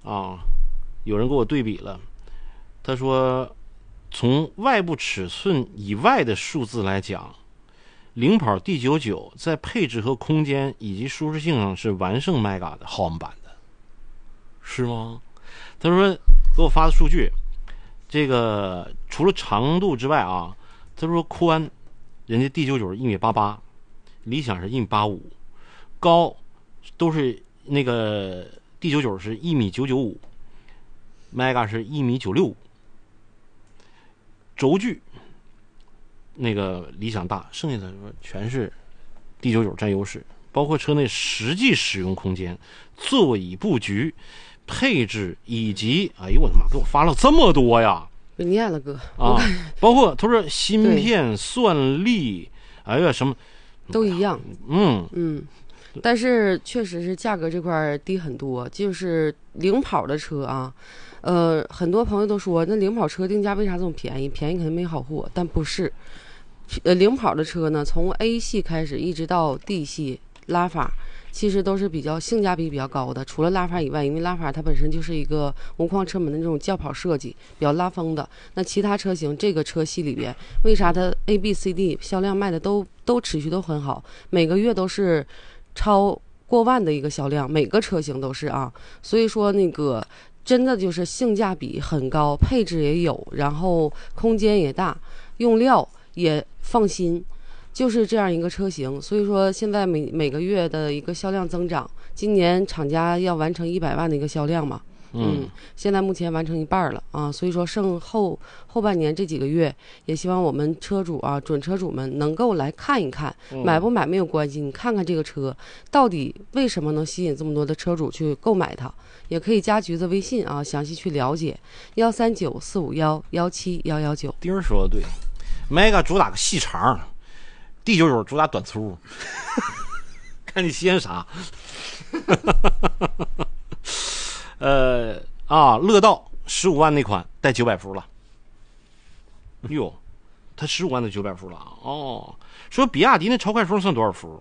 啊，有人给我对比了，他说从外部尺寸以外的数字来讲，领跑 D99 在配置和空间以及舒适性上是完胜 Mega 的豪华版的，是吗？他说给我发的数据，这个除了长度之外啊，他说宽，人家 D99 1.88米，理想是1.85米，高都是那个 D99 是1.995米，Mega 是1.965米，轴距那个理想大，剩下的全是 D99 占优势，包括车内实际使用空间、座椅布局、配置以及，哎呦我的妈，给我发了这么多呀！ 给念了哥啊，包括他说芯片、算力，哎呀什么都一样。但是确实是价格这块低很多，就是领跑的车啊。很多朋友都说那领跑车定价为啥这么便宜？便宜肯定没好货，但不是。领跑的车呢，从 A 系开始一直到 D 系拉法，其实都是比较性价比比较高的。除了拉法以外，因为拉法它本身就是一个无框车门的那种轿跑设计，比较拉风的。那其他车型这个车系里边，为啥它 A、B、C、D 销量卖的都持续都很好，每个月都是超过万的一个销量，每个车型都是啊。所以说那个真的就是性价比很高，配置也有，然后空间也大，用料也放心，就是这样一个车型。所以说现在每个月的一个销量增长，今年厂家要完成100万的一个销量嘛，现在目前完成一半了啊，所以说剩后半年这几个月，也希望我们车主啊、准车主们能够来看一看，买不买没有关系，你看看这个车到底为什么能吸引这么多的车主去购买它，也可以加橘子微信啊，详细去了解13945117119。 丁儿说的对，Mega 主打个细长，D99 主打短粗，看你稀罕啥。乐道15万那款带900伏了，哟，它15万的900伏了哦。说比亚迪那超快风算多少伏？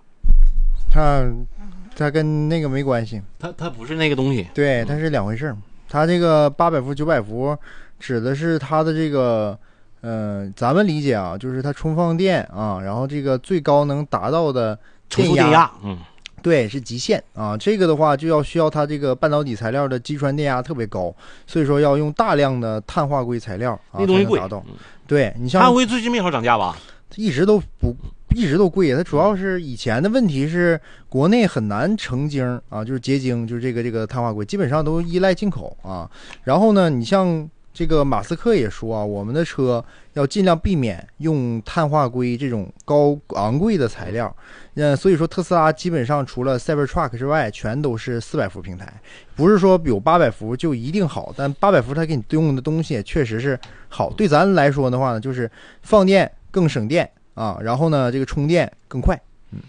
它跟那个没关系， 它不是那个东西， 对，它是两回事。它这个800伏、900伏指的是它的这个，咱们理解啊，就是它充放电啊，然后这个最高能达到的成速电压， 对，是极限啊。这个的话就需要它这个半导体材料的击穿电压特别高，所以说要用大量的碳化硅材料啊， 那东西贵。 对，你像碳化硅最近没少涨价吧？ 一直都贵。它主要是以前的问题是国内很难成精啊，就是结晶，就是这个碳化硅基本上都依赖进口啊。然后呢，你像这个马斯克也说啊，我们的车要尽量避免用碳化硅这种高昂贵的材料。所以说特斯拉基本上除了 Cybertruck 之外，全都是400伏平台。不是说有800伏就一定好，但800伏它给你用的东西也确实是好。对咱来说的话呢，就是放电更省电啊，然后呢这个充电更快。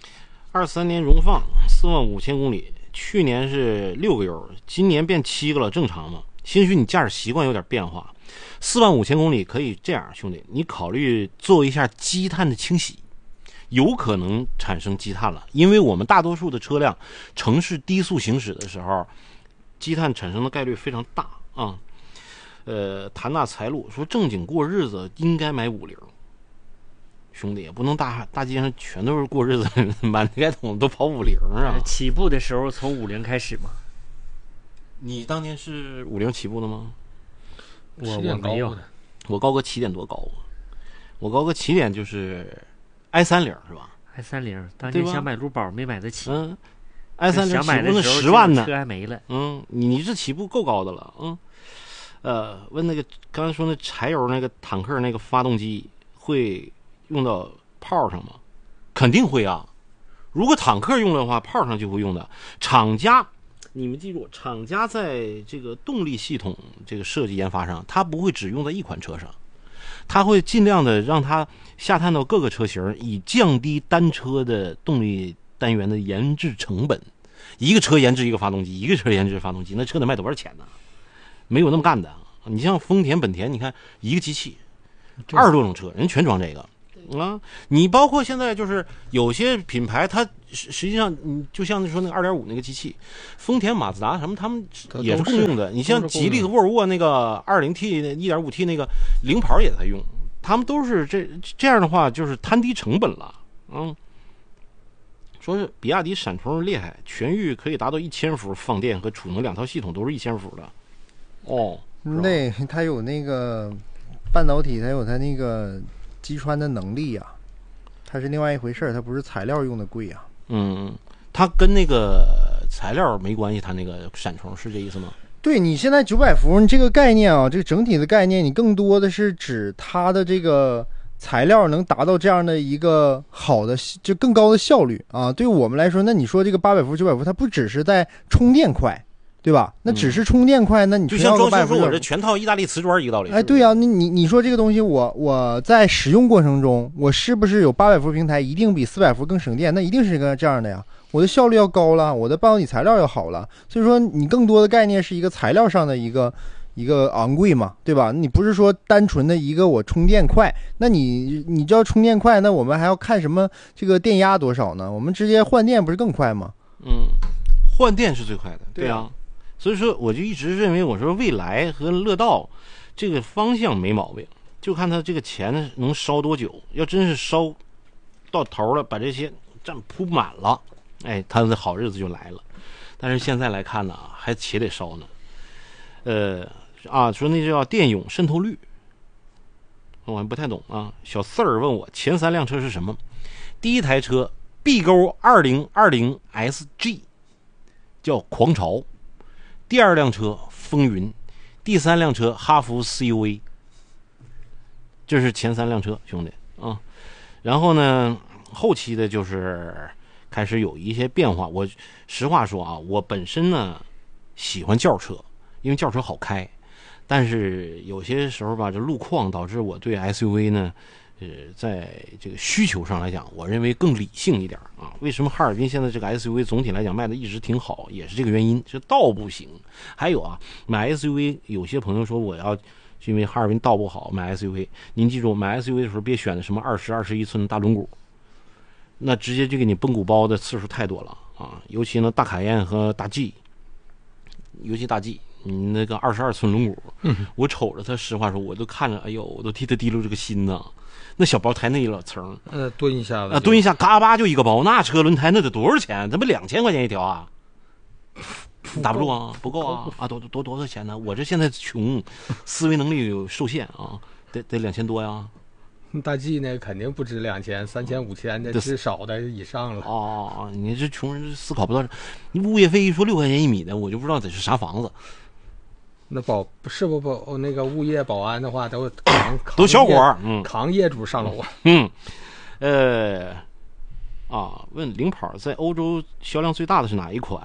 23年荣放45000公里，去年是6个油，今年变7个了，正常吗？兴许你驾驶习惯有点变化。45000公里可以这样，兄弟，你考虑做一下积碳的清洗，有可能产生积碳了，因为我们大多数的车辆城市低速行驶的时候，积碳产生的概率非常大啊。谭大财路说正经过日子应该买50，兄弟也不能大街上全都是过日子，满街桶都跑50啊。 起步的时候从50开始嘛。 你当年是50起步的吗？ 我没有， 我高哥起点多高啊？我高哥起点就是i30是吧 ？i30当年想买路宝没买得起 ，i30 想买的时候 10万呢， 车还没了。 你这起步够高的了。问那个刚才说那柴油那个坦克那个发动机会用到炮上吗？肯定会啊。如果坦克用的话，炮上就会用的。厂家，你们记住，厂家在这个动力系统这个设计研发上，它不会只用在一款车上，它会尽量的让它下探到各个车型，以降低单车的动力单元的研制成本。一个车研制一个发动机，一个车研制发动机，那车得卖多少钱呢？没有那么干的。你像丰田、本田，你看一个机器20多种车，人全装这个。 啊，你包括现在就是有些品牌，它实际上你就像你说那个2.5那个机器，丰田、马自达什么，他们也是共用的。你像吉利和沃尔沃那个20T、1.5T 那个零跑也在用，他们都是这样的话，就是摊低成本了。说是比亚迪闪充厉害，全域可以达到1000伏放电和储能2套系统都是1000伏的。哦， 对，它有那个半导体，它有它那个击穿的能力呀，它是另外一回事儿，它不是材料用的贵呀。 它跟那个材料没关系，它那个闪充是这意思吗？ 对，你现在900伏，你这个概念啊，这个整体的概念，你更多的是指它的这个材料能达到这样的一个好的，就更高的效率啊。对我们来说，那你说这个800伏、900伏，它不只是在充电快，对吧？那只是充电快，那你就像装修说我这全套意大利瓷砖一个道理。 哎，对呀，你说这个东西，我在使用过程中，我是不是有800伏平台一定比400伏更省电？那一定是这样的呀。我的效率要高了，我的半导体材料要好了，所以说你更多的概念是一个材料上的一个昂贵嘛，对吧？你不是说单纯的一个我充电快，那你知道充电快，那我们还要看什么这个电压多少呢？我们直接换电不是更快吗？ 换电是最快的，对啊。所以说我就一直认为，我说蔚来和乐道这个方向没毛病，就看它这个钱能烧多久。要真是烧到头了，把这些站铺满了，哎，它的好日子就来了。但是现在来看呢，还且得烧呢。说那叫电泳渗透率，我还不太懂啊。小四儿问我前3辆车是什么？第一台车 B 勾2020 SG 叫狂潮，第2辆车风云，第3辆车哈弗 CUV， 这是前3辆车，兄弟啊。然后呢，后期的就是开始有一些变化。我实话说啊，我本身呢喜欢轿车，因为轿车好开，但是有些时候吧，这路况导致我对 SUV 呢，在这个需求上来讲，我认为更理性一点啊。为什么哈尔滨现在这个 SUV 总体来讲卖的一直挺好，也是这个原因，是道不行。还有啊，买 SUV 有些朋友说我要因为哈尔滨道不好买 SUV， 您记住买 SUV 的时候别选的什么21寸大轮毂，那直接就给你崩鼓包的次数太多了啊。尤其呢大卡宴和大 G， 尤其大 G。你那个22寸轮毂，我瞅着它，实话说，我都看着，哎呦，我都替他提溜这个心呐。那小包抬那一老层， 蹲一下子， 蹲一下，嘎巴就一个包，那车轮胎那得多少钱？这不2000块钱一条啊？打不住啊，不够啊，多少钱呢？我这现在穷，思维能力有受限啊，得2000多呀。 大 G 那肯定不止2000、3000、5000的，至少的以上了。 哦，你这穷人思考不到，你物业费一说6块钱1米的，我就不知道得是啥房子。 那那个物业保安的话都都小伙扛业主上楼。 问领跑在欧洲销量最大的是哪一款？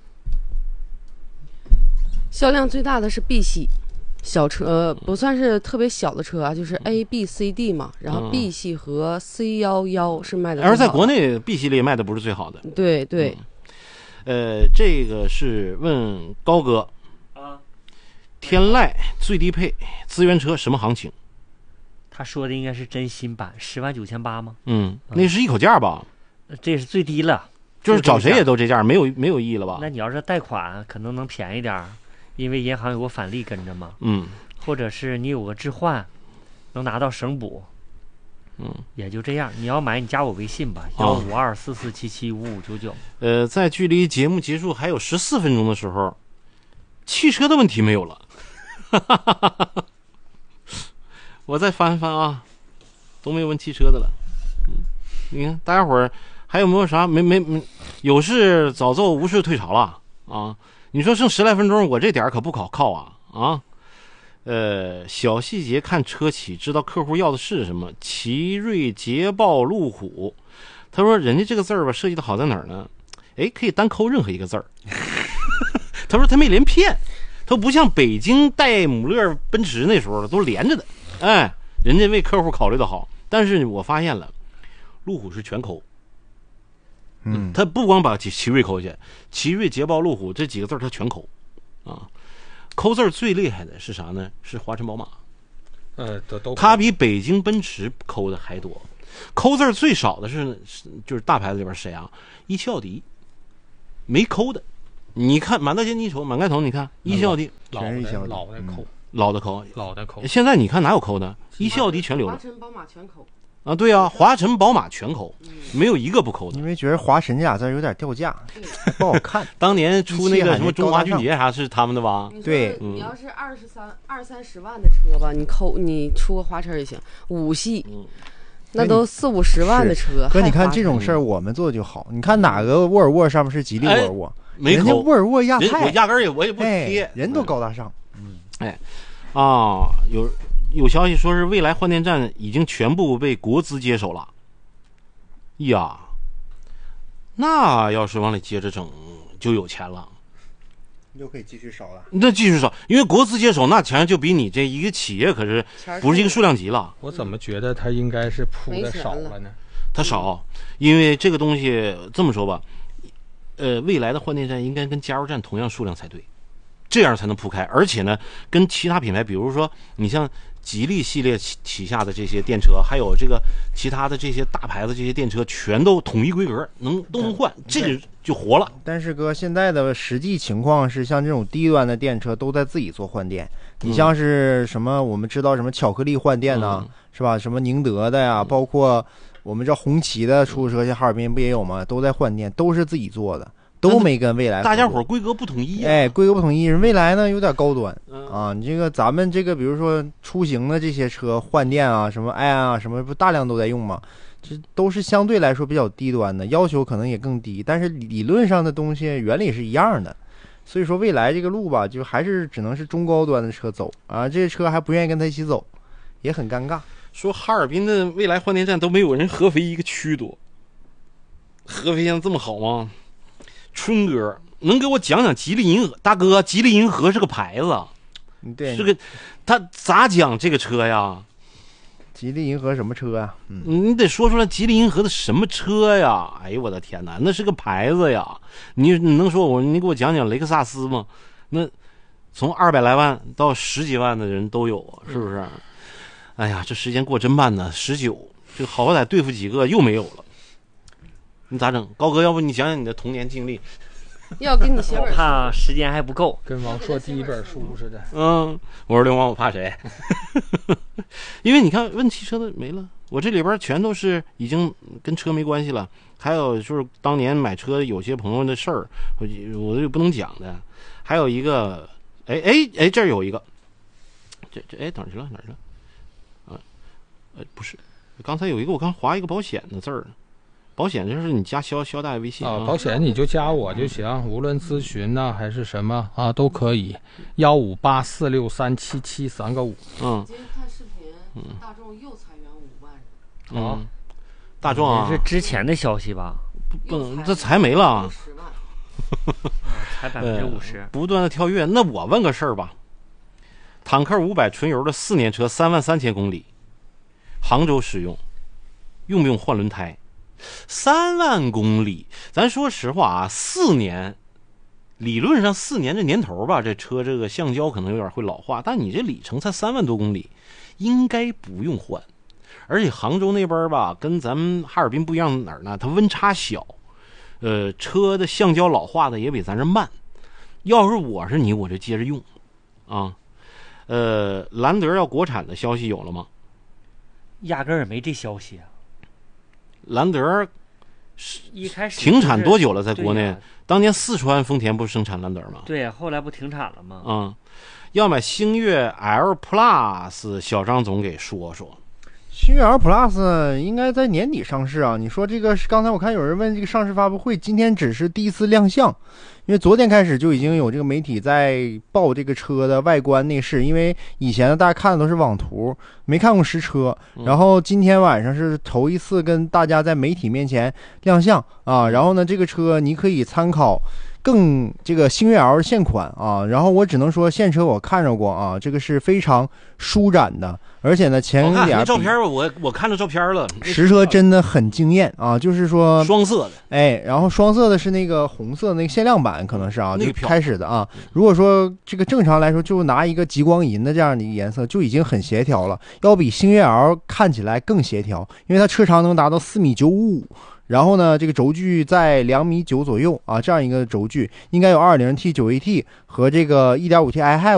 销量最大的是 B 系小车，不算是特别小的车啊，就是 A、B、C、D 嘛。然后 B 系和 C11是卖的最好的， 而在国内 B 系列卖的不是最好的。 对。 这个是问高哥。天籁最低配资源车什么行情？ 他说的应该是真新版109800吗？ 那是一口价吧？ 这是最低了， 就是找谁也都这价，没有意义了吧？ 那你要是贷款，可能能便宜点，因为银行有个返利跟着嘛。或者是你有个置换，能拿到省补。也就这样。你要买，你加我微信吧，15244775599。 在距离节目结束还有14分钟的时候，汽车的问题没有了。我再翻翻啊，都没有问汽车的了。你看大家伙儿还有没有啥没有事早奏无事退潮了啊？你说剩10来分钟，我这点可不靠啊！小细节看车企，知道客户要的是什么。奇瑞、捷豹、路虎，他说人家这个字儿吧设计的好在哪儿呢？可以单抠任何一个字儿。他说他没连片。它不像北京戴姆勒奔驰那时候都连着的，人家为客户考虑的好。但是我发现了，路虎是全抠，他不光把奇瑞抠去，奇瑞、捷豹、路虎这几个字他全抠啊。抠字最厉害的是啥呢？是华晨宝马，他比北京奔驰抠的还多。 抠字最少的就是大牌子里边谁啊？一汽奥迪，没抠的。你看满大街你瞅，满盖头你看一汽奥迪， 老的抠。 现在你看哪有抠的？一汽奥迪全留了。 华晨宝马全抠。 啊，对啊，华晨宝马全抠，没有一个不抠的。 因为觉得华晨这俩字有点掉价，不好看。 当年出那个什么中华俊杰啥是他们的吧？ 对， 你要是20-30万的车吧，你出个华晨也行。5系，那都40-50万的车。 哥，你看这种事儿我们做的就好。你看哪个沃尔沃上面是吉利沃尔沃， 没抠， 人家沃尔沃亚太， 我压根儿我也不贴， 人都高大上。 有消息说是未来换电站已经全部被国资接手了。呀，那要是往里接着整就有钱了， 又可以继续烧了。 那继续烧，因为国资接手那钱就比你这一个企业可是不是一个数量级了。 我怎么觉得它应该是铺的少了呢？ 它少，因为这个东西这么说吧，未来的换电站应该跟加油站同样数量才对，这样才能铺开。而且呢，跟其他品牌，比如说你像吉利系列旗下的这些电车，还有这个其他的这些大牌子这些电车，全都统一规格，都能换，这个就活了。 但是哥，现在的实际情况是，像这种低端的电车都在自己做换电。你像是什么，我们知道什么巧克力换电呢，是吧？什么宁德的呀，包括我们知道红旗的出租车，像哈尔滨不也有吗？都在换电，都是自己做的。都没跟未来， 大家伙规格不统一规格不统一。未来呢有点高端啊，你这个咱们这个比如说出行的这些车换电啊，什么埃安啊，什么不大量都在用嘛，这都是相对来说比较低端的，要求可能也更低，但是理论上的东西原理是一样的。所以说未来这个路吧，就还是只能是中高端的车走啊，这些车还不愿意跟他一起走，也很尴尬。 说哈尔滨的未来换电站都没有人合肥一个区多，合肥现在这么好吗？春哥能给我讲讲吉利银河？大哥，吉利银河是个牌子， 对， 是个，他咋讲这个车呀？ 吉利银河什么车呀？ 你得说出来吉利银河的什么车呀？哎呦我的天哪，那是个牌子呀！你能说你给我讲讲雷克萨斯吗？那从200来万到10几万的人都有，是不是？哎呀，这时间过真慢呢，19，这好歹对付几个又没有了。你咋整？高哥，要不你讲讲你的童年经历？ 要给你写本书， 我怕时间还不够， 跟王朔第一本书似的。 我说刘王，我怕谁？因为你看问汽车的没了，我这里边全都是已经跟车没关系了。还有就是当年买车有些朋友的事儿，我就不能讲的。还有一个，这儿有一个，哪儿去了？不是，刚才有一个我刚划一个保险的字儿。保险就是你加肖大爷微信保险你就加我就行，无论咨询呢还是什么啊都可以，158463773个5。 今天看视频，大众又裁员5万人。 大众啊， 是之前的消息吧？ 不能，这裁没了， 裁50%， 不断的跳跃。那我问个事儿吧，坦克500纯油的4年车33000公里，杭州使用，用不用换轮胎？3万公里，咱说实话啊，4年，理论上4年这年头吧，这车这个橡胶可能有点会老化，但你这里程才3万多公里，应该不用换。而且杭州那边吧，跟咱们哈尔滨不一样哪儿呢？它温差小，车的橡胶老化的也比咱这慢。要是我是你，我就接着用，啊，兰德要国产的消息有了吗？ 压根儿没这消息啊。 兰德一开始停产多久了？在国内，当年四川丰田不是生产兰德吗？ 对，后来不停产了吗？ 要买星越 L Plus， 小张总给说说。 星越 L Plus 应该在年底上市啊。你说这个，刚才我看有人问这个上市发布会，今天只是第一次亮相，因为昨天开始就已经有这个媒体在报这个车的外观内饰，因为以前呢大家看的都是网图，没看过实车，然后今天晚上是头一次跟大家在媒体面前亮相啊。然后呢，这个车你可以参考更这个星越 L 现款啊。然后我只能说现车我看着过啊，这个是非常舒展的，而且呢前脸照片我看着照片了， 实车真的很惊艳啊，就是说双色的， 哎，然后双色的是那个红色那个限量版可能是啊， 那个就开始的啊。如果说这个正常来说就拿一个极光银的这样的一个颜色就已经很协调了，要比星越 L 看起来更协调，因为它车长能达到4.955米。然后呢，这个轴距在2.9米左右啊，这样一个轴距应该有 2.0T 9AT 和这个 1.5T iHive